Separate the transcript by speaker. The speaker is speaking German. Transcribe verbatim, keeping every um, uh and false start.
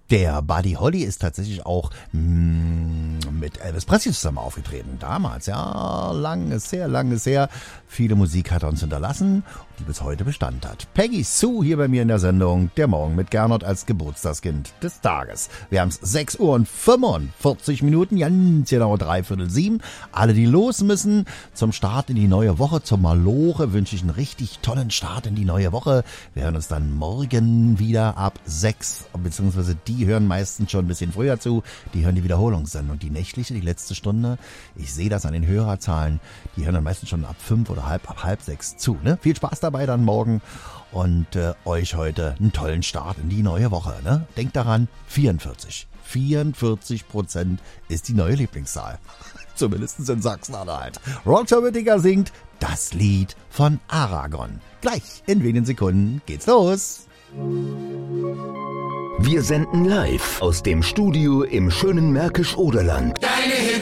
Speaker 1: Der Buddy Holly ist tatsächlich auch mh, mit Elvis Presley zusammen aufgetreten. Damals, ja, lang ist her, lang ist her. Viele Musik hat er uns hinterlassen, die bis heute Bestand hat. Peggy Sue hier bei mir in der Sendung. Der Morgen mit Gernot als Geburtstagskind des Tages. Wir haben es sechs Uhr und fünfundvierzig Minuten, ganz genau dreiviertel sieben. Alle, die los müssen zum Start in die neue Woche, zum Maloche, wünsche ich einen richtig tollen Start in die neue Woche. Wir hören uns dann morgen wieder ab sechs, beziehungsweise die hören meistens schon ein bisschen früher zu. Die hören die Wiederholungssendung, die nächtliche, die letzte Stunde. Ich sehe das an den Hörerzahlen. Die hören dann meistens schon ab fünf oder halb, ab halb sechs zu. Ne? Viel Spaß dabei dann morgen und äh, euch heute einen tollen Start in die neue Woche. Ne? Denkt daran, vierundvierzig. vierundvierzig Prozent ist die neue Lieblingszahl. Zumindest in Sachsen-Anhalt. Roger Whittaker singt das Lied von Aragon. Gleich in wenigen Sekunden geht's los.
Speaker 2: Wir senden live aus dem Studio im schönen Märkisch-Oderland.
Speaker 3: Deine